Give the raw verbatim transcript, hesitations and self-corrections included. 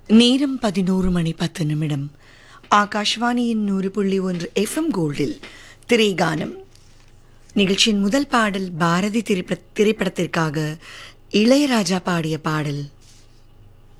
நேரம் பதினோரு மணி பத்து நிமிடம். ஆகாஷ்வாணியின் நூறு புள்ளி ஒன்று எஃப்எம் கோல்டில் திரைகானம் நிகழ்ச்சியின் முதல் பாடல் பாரதி திரைப்பட திரைப்படத்திற்காக இளையராஜா பாடிய பாடல்.